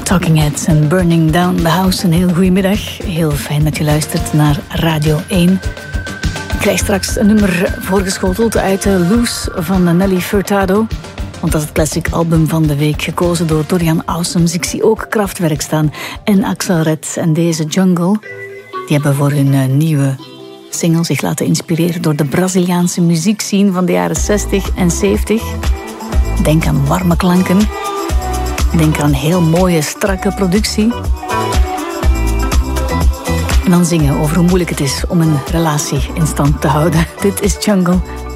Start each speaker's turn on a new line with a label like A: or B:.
A: Talking Heads en Burning Down the House. Een heel goedemiddag. Heel fijn dat je luistert naar Radio 1. Ik krijg straks een nummer voorgeschoteld uit Loose van Nelly Furtado. Want dat is het classic album van de week, gekozen door Dorian Ausums. Ik zie ook Kraftwerk staan en Axel Red. En deze Jungle, die hebben voor hun nieuwe single zich laten inspireren door de Braziliaanse muziekscene van de jaren 60 en 70. Denk aan warme klanken. Denk aan heel mooie, strakke productie. En dan zingen over hoe moeilijk het is om een relatie in stand te houden. Dit is Jungle